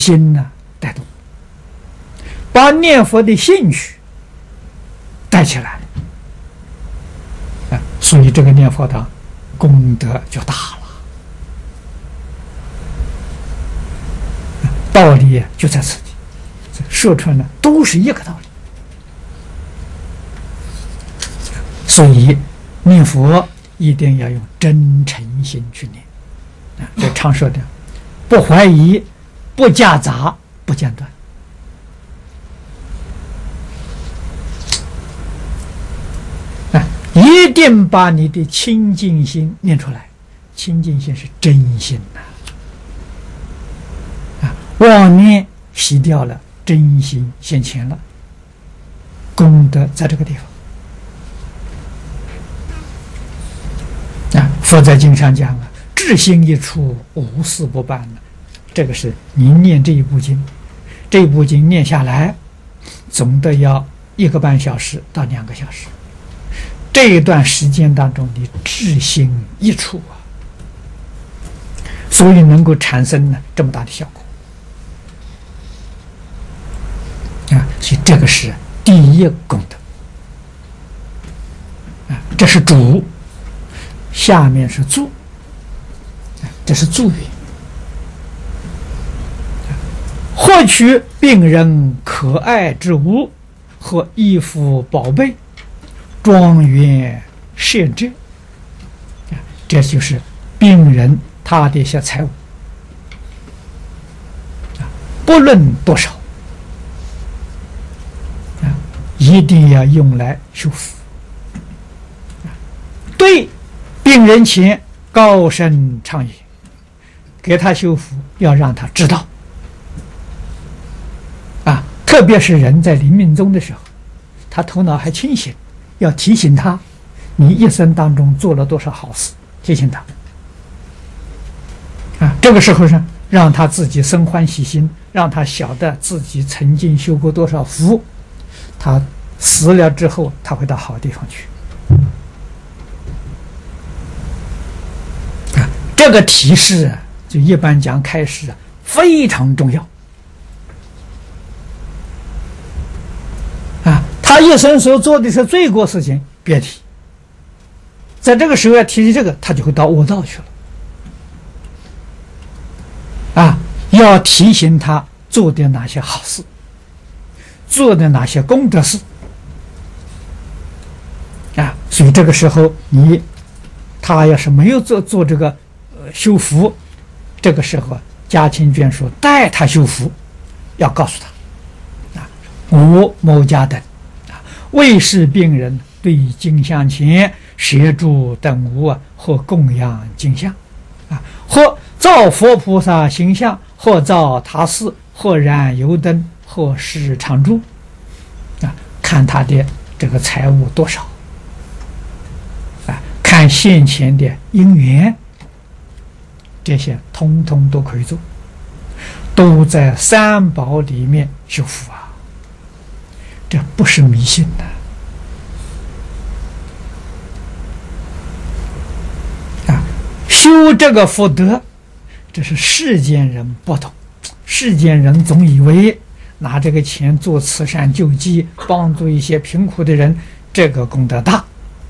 心呢带动，把念佛的兴趣带起来啊，所以这个念佛堂功德就大了。道理就在此地，说出来呢都是一个道理。所以念佛一定要用真诚心去念啊，这常说的，不怀疑，不夹杂，不间断。啊，一定把你的清净心念出来，清净心是真心呐。妄念洗掉了，真心现前了，功德在这个地方。佛在经上讲啊，至心一处，无事不办了。这个是你念这一部经，这一部经念下来，总得要1个半小时到2个小时。这一段时间当中，你至心一处啊，所以能够产生呢这么大的效果。所以这个是第一功德这是主，下面是助，这是助缘。获取病人可爱之物和衣服宝贝，庄严献之，这就是病人他的一些财物不论多少，一定要用来修复。对病人前高声唱言，给他修复，要让他知道特别是人在临命终的时候，他头脑还清醒，要提醒他你一生当中做了多少好事，提醒他这个时候呢，让他自己生欢喜心，让他晓得自己曾经修过多少福，他死了之后他会到好地方去这个提示就一般讲开示非常重要他一生所做的是罪过事情别提，在这个时候要提起这个，他就会到恶道去了要提醒他做的哪些好事，做的哪些功德事所以这个时候他要是没有做这个修福，这个时候家亲眷属带他修福，要告诉他我某家等为是病人对经像前协助等物或供养经像或造佛菩萨形象，或造他寺，或燃油灯，或施常住看他的这个财物多少看现前的因缘，这些通通都可以做，都在三宝里面修复这不是迷信修这个福德，这是世间人不懂，世间人总以为拿这个钱做慈善救济，帮助一些贫苦的人，这个功德大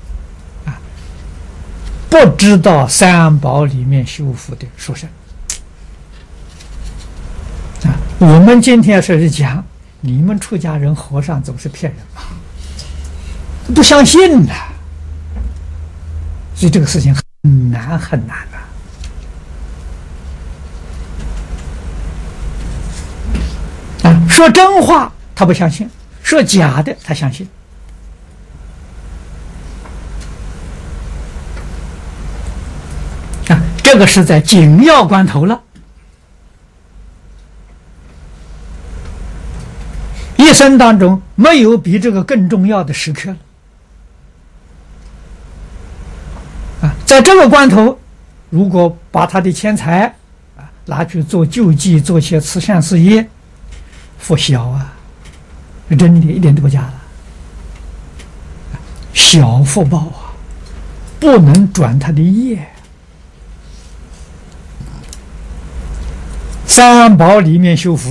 不知道三宝里面修复的殊胜我们今天是讲你们出家人和尚总是骗人嘛，不相信的，所以这个事情很难很难说真话他不相信，说假的他相信这个是在紧要关头了，一生当中没有比这个更重要的时刻了在这个关头，如果把他的钱财拿去做救济，做些慈善事业，福小真的一点都不假了，小福报不能转他的业， 三宝里面修福。